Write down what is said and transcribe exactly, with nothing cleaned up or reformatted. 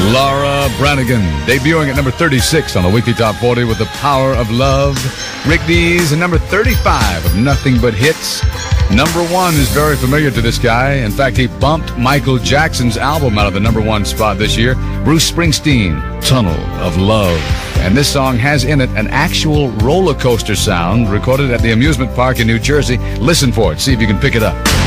Laura Branigan, debuting at number thirty-six on the Weekly Top forty with The Power of Love. Rick Dees at number thirty-five of Nothing But Hits. Number one is very familiar to this guy. In fact, he bumped Michael Jackson's album out of the number one spot this year. Bruce Springsteen, Tunnel of Love. And this song has in it an actual roller coaster sound recorded at the amusement park in New Jersey. Listen for it. See if you can pick it up.